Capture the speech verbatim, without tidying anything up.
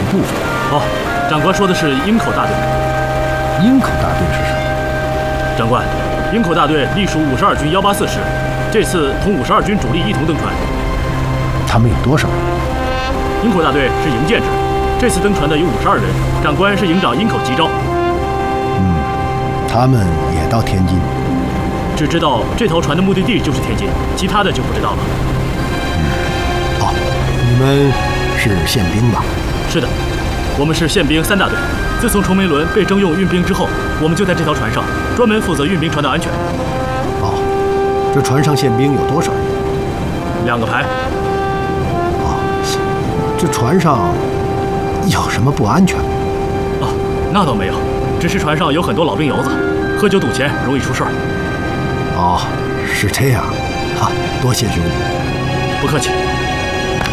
部分。 哦，长官说的是营口大队。 营口大队是什么？ 长官，营口大队隶属五十二军幺八四师，这次同五十二军主力一同登船。 他们有多少人？ 营口大队是营建制，这次登船的有五十二人，长官是营长营口吉昭。 嗯，他们也到天津。 只知道这条船的目的地就是天津，其他的就不知道了。 嗯，哦，你们是宪兵吧？ 是的，我们是宪兵三大队。自从崇梅轮被征用运兵之后，我们就在这条船上，专门负责运兵船的安全。 哦，这船上宪兵有多少人？ 两个排。 哦，这船上有什么不安全吗？ 哦，那倒没有，只是船上有很多老兵窑子，喝酒赌钱容易出事儿。 哦，是这样，哈，多谢兄弟。 不客气。